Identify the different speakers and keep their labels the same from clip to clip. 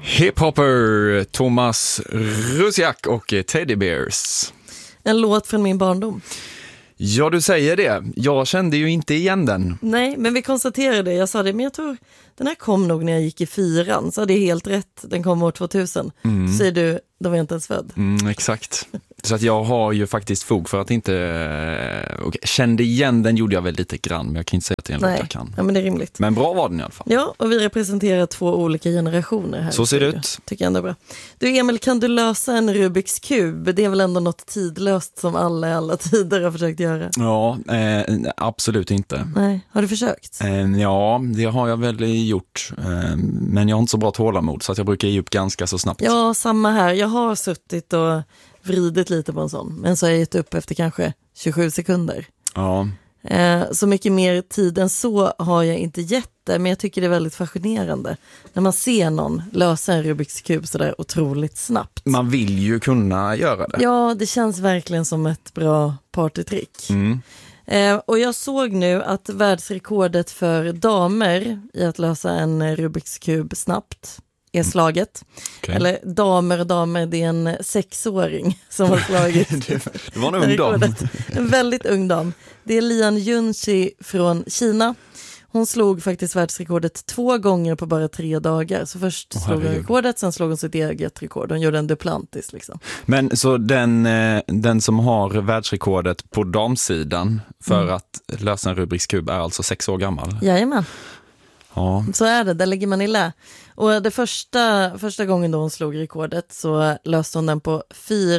Speaker 1: Hiphopper, Thomas Rusiak och Teddy Bears.
Speaker 2: En låt från min barndom.
Speaker 1: Ja, du säger det. Jag kände ju inte igen den.
Speaker 2: Nej, men vi konstaterade det. Jag sa det, men jag tror den här kom nog när jag gick i 4:an. Så det är helt rätt. Den kom år 2000. Så säger du, då var jag inte ens född.
Speaker 1: Exakt. Så att jag har ju faktiskt fog för att inte... kände igen den gjorde jag väl lite grann, men jag kan inte säga att det är en låt jag kan.
Speaker 2: Ja, men det är rimligt.
Speaker 1: Men bra var den i alla fall.
Speaker 2: Ja, och vi representerar 2 olika generationer här.
Speaker 1: Så ser det ut.
Speaker 2: Tycker jag ändå är bra. Du Emil, kan du lösa en Rubiks kub? Det är väl ändå något tidlöst som alla i alla tider har försökt göra?
Speaker 1: Ja, absolut inte.
Speaker 2: Nej, har du försökt?
Speaker 1: Ja, det har jag väl gjort. Men jag har inte så bra tålamod så att jag brukar ge upp ganska så snabbt.
Speaker 2: Ja, samma här. Jag har suttit och vridit lite på en sån. Men så har jag gett upp efter kanske 27 sekunder.
Speaker 1: Ja.
Speaker 2: Så mycket mer tid än så har jag inte gett det, men jag tycker det är väldigt fascinerande när man ser någon lösa en Rubiks kub så där otroligt snabbt.
Speaker 1: Man vill ju kunna göra det.
Speaker 2: Ja, det känns verkligen som ett bra partytrick. Och jag såg nu att världsrekordet för damer i att lösa en Rubiks kub snabbt är slaget. Okay. Eller damer, det är en 6-åring som har slagit.
Speaker 1: Det var en ung dam.
Speaker 2: En väldigt ung dam. Det är Lian Junshi från Kina. Hon slog faktiskt världsrekordet 2 gånger på bara 3 dagar. Så först slog hon rekordet, sen slog hon sitt eget rekord. Hon gjorde en Duplantis liksom.
Speaker 1: Men så den som har världsrekordet på damsidan för att lösa en Rubiks kub är alltså 6 år gammal?
Speaker 2: Jajamän.
Speaker 1: Ja.
Speaker 2: Så är det, där ligger man i lä. Och det första gången då hon slog rekordet så löste hon den på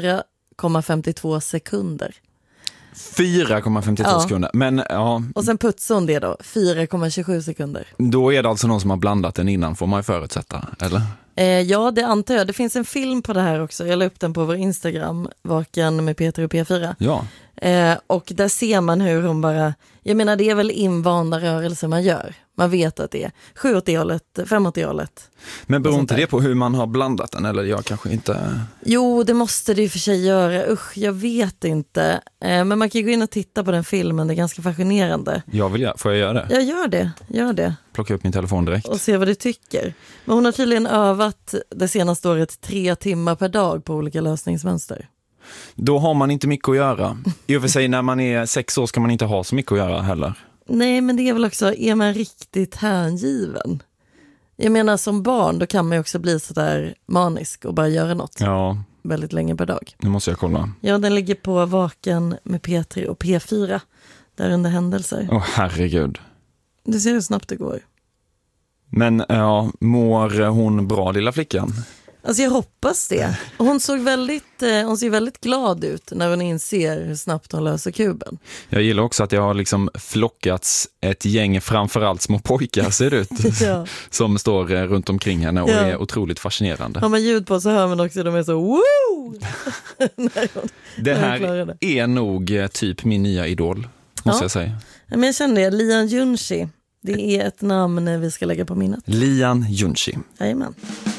Speaker 2: 4,52 sekunder.
Speaker 1: 4,52 sekunder. Men, ja.
Speaker 2: Och sen putsade hon det då, 4,27 sekunder.
Speaker 1: Då är det alltså någon som har blandat den innan, får man ju förutsätta, eller?
Speaker 2: Ja, det antar jag. Det finns en film på det här också. Jag la upp den på vår Instagram, Vaken med Peter och P4.
Speaker 1: Ja.
Speaker 2: Och där ser man hur hon bara... Jag menar, det är väl invanda rörelser man gör. Man vet att det är 7 åt det hållet, 5 åt det hållet.
Speaker 1: Men beror inte det på hur man har blandat den? Eller jag kanske inte...
Speaker 2: Jo, det måste det ju för sig göra. Usch, jag vet inte. Men man kan ju gå in och titta på den filmen. Det är ganska fascinerande.
Speaker 1: Får jag göra det?
Speaker 2: Jag gör det.
Speaker 1: Plocka upp min telefon direkt.
Speaker 2: Och se vad du tycker. Men hon har tydligen övat det senaste året 3 timmar per dag på olika lösningsmönster.
Speaker 1: Då har man inte mycket att göra. I och för sig när man är 6 år ska man inte ha så mycket att göra heller.
Speaker 2: Nej, men det är väl också, är man riktigt hängiven? Jag menar, som barn då kan man ju också bli så där manisk och bara göra något.
Speaker 1: Ja.
Speaker 2: Väldigt länge per dag.
Speaker 1: Nu måste jag kolla.
Speaker 2: Ja, den ligger på Vaken med P3 och P4. Där under händelser.
Speaker 1: Herregud.
Speaker 2: Du ser hur snabbt det går.
Speaker 1: Men ja, mår hon bra, lilla flickan?
Speaker 2: Alltså jag hoppas det. Hon ser väldigt glad ut när hon inser hur snabbt hon löser kuben.
Speaker 1: Jag gillar också att det har liksom flockats ett gäng, framförallt små pojkar ser det ut,
Speaker 2: ja.
Speaker 1: Som står runt omkring henne och är otroligt fascinerande.
Speaker 2: Har man ljud på så hör man också att de är så woo!
Speaker 1: Det här är nog typ min nya idol, måste jag säga.
Speaker 2: Men jag känner det, Lian Junshi. Det är ett namn vi ska lägga på minnet.
Speaker 1: Lian Junshi.
Speaker 2: Jajamän.